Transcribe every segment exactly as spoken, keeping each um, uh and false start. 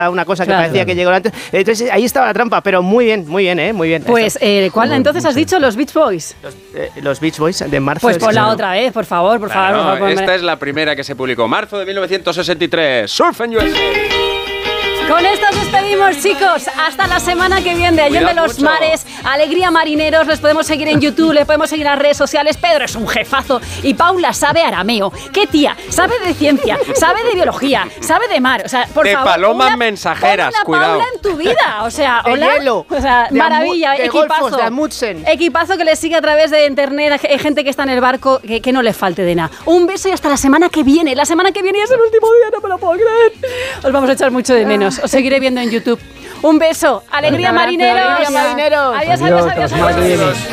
una cosa que Claro. parecía que llegó antes. Entonces ahí estaba la trampa, pero muy bien, muy bien, ¿eh? Muy bien. Pues, eh, ¿cuál entonces has dicho? ¿Los Beach Boys? Los, eh, los Beach Boys de marzo. Pues del ponla sesenta. otra vez, por favor, por Claro, favor. Por favor esta es la primera que se publicó, marzo de mil novecientos sesenta y tres, Surfing U S A. Con esto os despedimos, chicos. Hasta la semana que viene. Allende Cuidad los mucho. mares, Alegría Marineros. Les podemos seguir en YouTube, les podemos seguir en las redes sociales. Pedro es un jefazo. Y Paula sabe arameo. ¿Qué tía? Sabe de ciencia, sabe de biología, sabe de mar. O sea, por De favor. palomas una- mensajeras, pon una cuidado. Paula en tu vida. O sea, De hola. hielo, O sea, de maravilla. amu- de Equipazo. golfos, de Amundsen. Equipazo que le sigue a través de internet. Hay gente que está en el barco, que, que no le falte de nada. Un beso y hasta la semana que viene. La semana que viene ya es el último día, no me lo puedo creer. Os vamos a echar mucho de menos. Os seguiré viendo en YouTube. Un beso. Alegría Un abrazo, Marineros. alegría, marineros. Adiós, adiós, Adiós, adiós. hasta la semana que viene. adiós.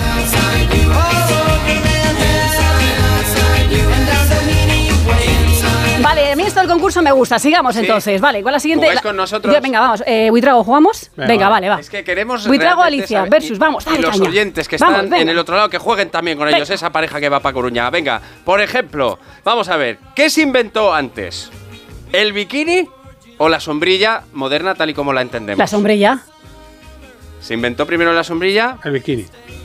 Vale, a mí esto del concurso me gusta. Sigamos Sí. entonces. Vale, ¿cuál es la siguiente? ¿Jugáis La- con nosotros? Yo- venga, vamos. Eh, Buitrago, ¿jugamos? Venga, Venga, vale, va. Es que queremos Buitrago, realmente Alicia, saber- versus, y- vamos, dale y los caña. oyentes que Vamos, están venga. en el otro lado, que jueguen también con ellos, Venga. esa pareja que va para Coruña. Venga, por ejemplo, vamos a ver, ¿qué se inventó antes? ¿El bikini o la sombrilla moderna tal y como la entendemos? La sombrilla. ¿Se inventó primero la sombrilla? El bikini.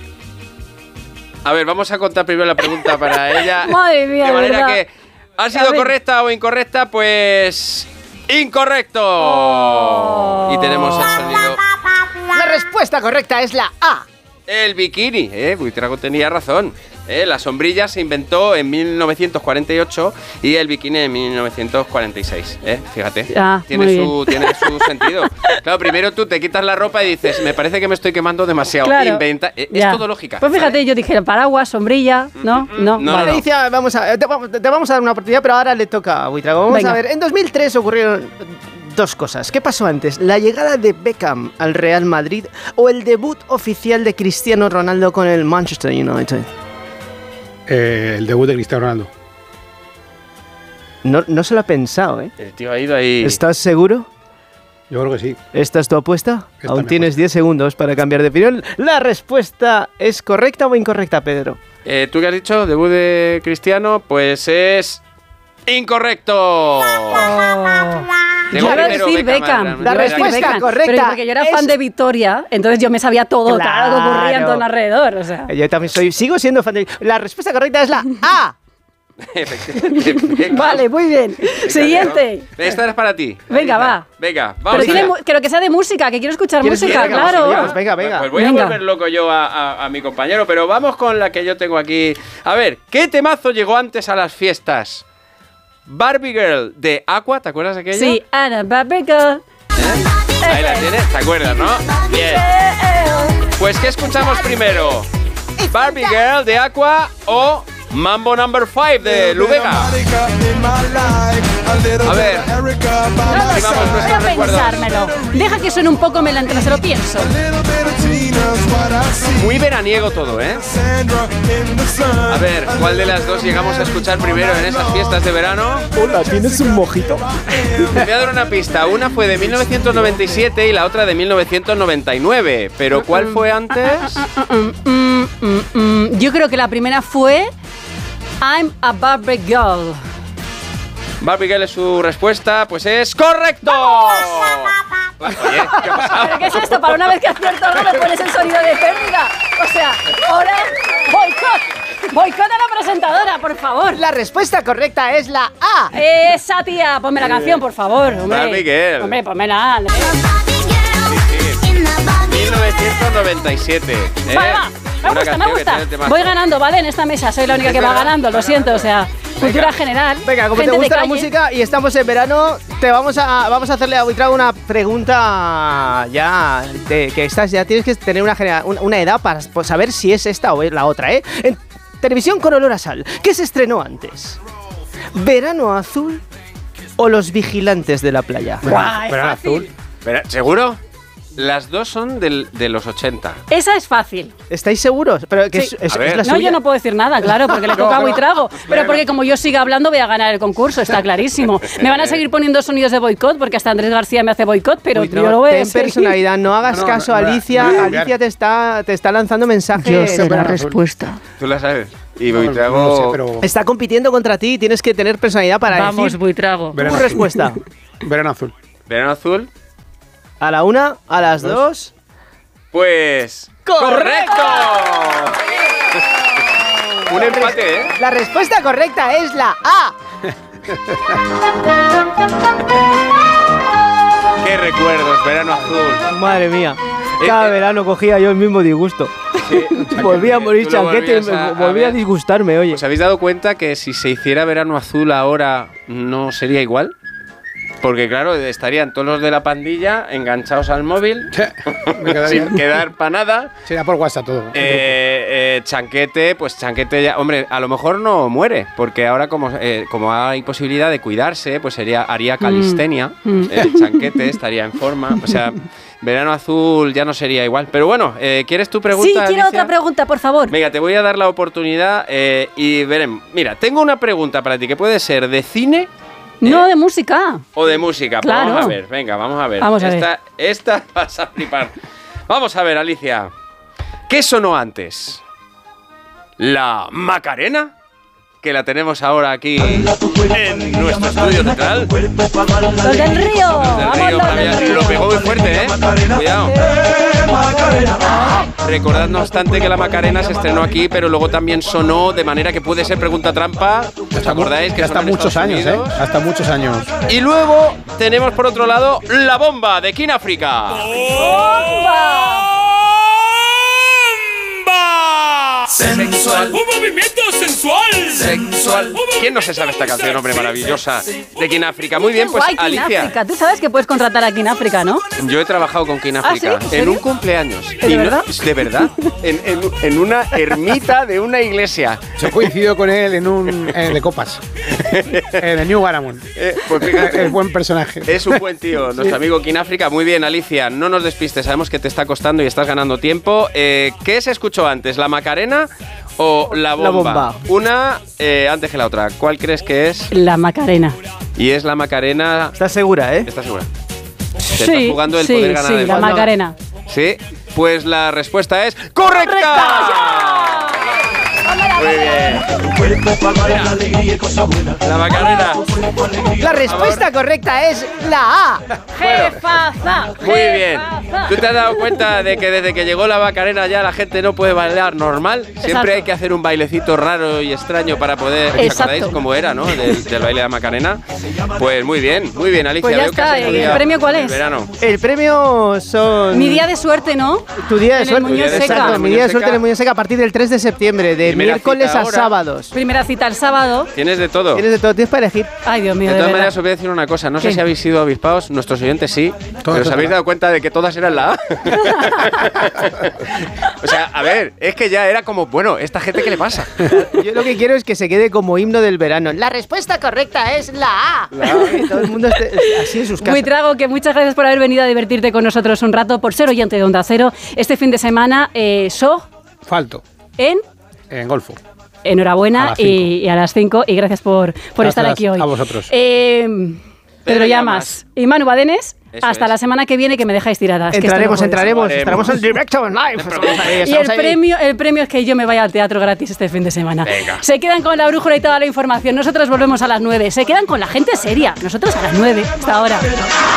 A ver, vamos a contar primero la pregunta para ella. Madre mía, De manera ¿verdad? que, ¿ha A sido ver. correcta o incorrecta? Pues... ¡Incorrecto! Oh. Y tenemos el sonido... La respuesta correcta es la A. El bikini, ¿eh? Buitrago tenía razón. ¿eh? La sombrilla se inventó en mil novecientos cuarenta y ocho y el bikini en mil novecientos cuarenta y seis. ¿eh? Fíjate, Ah, tiene, muy su, tiene su sentido. Claro, primero tú te quitas la ropa y dices, me parece que me estoy quemando demasiado. Claro. Inventa, eh, es Ya. todo lógica. Pues fíjate, yo dije paraguas, sombrilla, ¿no? No, No, vale. no. Alicia, vamos a, te, vamos- te vamos a dar una oportunidad, pero ahora le toca a Buitrago. Vamos Venga. a ver, en dos mil tres ocurrieron dos cosas. ¿Qué pasó antes? ¿La llegada de Beckham al Real Madrid o el debut oficial de Cristiano Ronaldo con el Manchester United? Eh, el debut de Cristiano Ronaldo. No, no se lo ha pensado, ¿eh? El tío ha ido ahí. ¿Estás seguro? Yo creo que sí. ¿Esta es tu apuesta? Esta Aún mi tienes apuesta. diez segundos para cambiar de opinión. ¿La respuesta es correcta o incorrecta, Pedro? Eh, ¿Tú qué has dicho? ¿Debut de Cristiano? Pues es... ¡Incorrecto! Llegó Yo iba a primero decir Beckham. al Real La Madrid. respuesta Beckham, correcta Pero porque yo era es- fan de Victoria, entonces yo me sabía todo, claro, lo que ocurría en todo el alrededor. O sea. Yo también soy, sigo siendo fan de... La respuesta correcta es la A. Efectivamente, Beckham. Vale, muy bien. Siguiente. Esta es para ti. Venga, Alicia. va. Venga, vamos Pero, tiene allá. mu- pero que sea de música, que quiero escuchar ¿Quieres música, que venga, claro. vamos, pues venga, venga. Pues voy Venga. a volver loco yo a, a- a mi compañero, pero vamos con la que yo tengo aquí. A ver, ¿qué temazo llegó antes a las fiestas? Barbie Girl de Aqua, ¿te acuerdas de aquello? Sí, Ana Barbie Girl. Ahí la tienes, ¿te acuerdas, no? Bien. Pues, ¿qué escuchamos primero? ¿Barbie Girl de Aqua o Mambo Number five de Lubega? A ver, No lo sé, Vamos, voy nuestros a recuerdos. pensármelo. Deja que suene un poco melante, se lo pienso. muy veraniego todo, ¿eh? A ver, ¿cuál de las dos llegamos a escuchar primero en esas fiestas de verano? Hola, ¿tienes un mojito? Te voy a dar una pista. Una fue de mil novecientos noventa y siete y la otra de mil novecientos noventa y nueve. ¿Pero cuál fue antes? Mm, mm, mm, mm. Yo creo que la primera fue I'm a Barbie Girl. Barbie Girl es su respuesta. Pues es correcto. Oye, ¿qué ha pasado? ¿Pero qué es esto? Para una vez que acierto algo me pones el sonido de pérdida. O sea, ahora boicot. Boicot a la presentadora, por favor. La respuesta correcta es la A. Esa tía, ponme la canción, por favor. Hombre. Barbie Girl. Hombre, pónmela, Andrés. mil novecientos noventa y siete. ¿eh? Vale, va. Me Una gusta, me canción que gusta. tiene temazo. Voy ganando, ¿vale? En esta mesa soy la única Es que va verdad. ganando, lo siento, o sea, cultura general. Venga, como gente te de gusta la calle. música y estamos en verano, te vamos a vamos a hacerle a Buitrago una pregunta ya de, que estás ya tienes que tener una, genera- una, una edad para pues, saber si es esta o es la otra, ¿eh? En televisión con olor a sal, ¿qué se estrenó antes? ¿Verano Azul o Los Vigilantes de la Playa? Guau, es Verano fácil. Azul. Espera, ¿seguro? Las dos son del- de los ochenta. Esa es fácil. ¿Estáis seguros? Pero que Sí. es, es- A ver. es la No, suya. yo no puedo decir nada, claro, porque le toca a Buitrago. Pero porque como yo siga hablando voy a ganar el concurso, está clarísimo. Me van a seguir poniendo sonidos de boicot, porque hasta Andrés García me hace boicot, pero Buitrago, yo lo voy a ten seguir. personalidad, no hagas No, no, caso a no, no, Alicia. no, no, no, Alicia te está, te está lanzando mensajes. Yo sé la respuesta. ¿Tú la sabes? Y No, no, Buitrago... no lo sé, pero Está compitiendo contra ti, tienes que tener personalidad para Vamos, decir Buitrago. tu Verano azul. respuesta. Verano Azul. Verano Azul. A la una, a las dos. Pues... ¡Correcto! Un empate, ¿eh? La respuesta correcta es la A. ¡Qué recuerdos! Verano azul. Madre mía. Cada Eh, eh. verano cogía yo el mismo disgusto. Sí, Volvía a morir tú lo chanquete, volvías a- a volvía a ver. disgustarme, oye. ¿Os habéis dado cuenta que si se hiciera verano azul ahora no sería igual? Porque claro, estarían todos los de la pandilla enganchados al móvil, Me quedaría- sin quedar para nada. Sería por WhatsApp todo. Eh, eh, Chanquete, pues Chanquete ya, hombre, a lo mejor no muere, porque ahora como, eh, como hay posibilidad de cuidarse, pues sería haría calistenia, Mm. el Chanquete estaría en forma, o sea, verano azul ya no sería igual. Pero bueno, eh, ¿quieres tu pregunta? Sí, quiero Alicia? otra pregunta, por favor. Venga, te voy a dar la oportunidad eh, y veremos. Mira, tengo una pregunta para ti que puede ser de cine No, de música. o de música. Pues Claro. Vamos a ver, venga, vamos a ver. Vamos a ver. esta, esta vas a flipar. Vamos a ver, Alicia. ¿Qué sonó antes? ¿La Macarena? Que la tenemos ahora aquí en nuestro estudio central. Los del río. Los del Vamos, Río, los madre del mía, río. lo pegó muy fuerte, ¿eh? Cuidado. Recordad, no obstante, que la Macarena se estrenó aquí, pero luego también sonó de manera que puede ser pregunta trampa. ¿Os acordáis? Que hasta sonó en muchos Estados años, Unidos? ¿eh? Hasta muchos años. Y luego tenemos por otro lado La Bomba de King África. Sensual. ¡Un movimiento sensual! Sensual. ¿Quién no se sabe esta canción, hombre, maravillosa de King África? Muy bien, Qué pues guay, King Alicia. África. Tú sabes que puedes contratar a King África, ¿no? Yo he trabajado con King ¿Ah, África sí? ¿En en serio? un cumpleaños. ¿De Y no- verdad? de verdad. En, en- en una ermita de una iglesia. Se coincidió con él en un eh, de copas. En el New Garamond. Eh, pues fíjate. Es buen personaje. Es un buen tío, nuestro amigo King África. Muy bien, Alicia, no nos despistes, sabemos que te está costando y estás ganando tiempo. Eh, ¿Qué se escuchó antes, la Macarena o la bomba? La bomba. Una eh, antes que la otra. ¿Cuál crees que es? La Macarena. Y es la Macarena. ¿Estás segura, eh? ¿Estás segura? Te Sí, estás jugando el sí, poder ganar sí, el la mundo. Macarena. Sí, pues la respuesta es ¡correcta! Muy bien. Mira, la Macarena. La respuesta correcta es la A. Jefaza. Muy bien. ¿Tú te has dado cuenta de que desde que llegó la Macarena ya la gente no puede bailar normal? Siempre Exacto. hay que hacer un bailecito raro y extraño para poder... ¿Os Exacto. acordáis cómo era, no? Del, del baile de la Macarena. Pues muy bien, muy bien, Alicia. Pues ya Veo que está, has ¿el estudiado premio cuál el es? verano. El premio son... Mi día de suerte, ¿no? Tu día de en el suerte. Muñoz Seca. Exacto, mi día de suerte en el Muñoz Seca a partir del tres de septiembre, de Primera miércoles cita a ahora. sábados. Primera cita el sábado. Tienes de todo. Tienes de todo, tienes para elegir. Ay, Dios mío, De de, todas verdad. maneras, os voy a decir una cosa. No sé ¿Qué? si habéis sido avispados, nuestros oyentes sí, pero os todas. habéis dado cuenta de que todas eran la A. O sea, a ver, es que ya era como, bueno, ¿esta gente qué le pasa? Yo lo que quiero es que se quede como himno del verano. La respuesta correcta es la A. Que todo el mundo esté así en sus casas. Muy trago, que muchas gracias por haber venido a divertirte con nosotros un rato, por ser oyente de Onda Cero. Este fin de semana, eh, So Falto. en... En Golfo. A Enhorabuena las y, cinco. y a las cinco y gracias por, por estar Gracias aquí hoy. a vosotros. Eh, Pedro Pedro Llamas y Manu Badenes, Eso hasta es. la semana que viene que me dejáis tiradas. que esto no Entraremos, puede ser. entraremos, Haremos. estaremos en directo, en live. Y el Estamos ahí. premio, el premio es que yo me vaya al teatro gratis este fin de semana. Venga. Se quedan con la brújula y toda la información. Nosotros volvemos a las nueve. Se quedan con la gente seria. Nosotros a las nueve. Hasta ahora.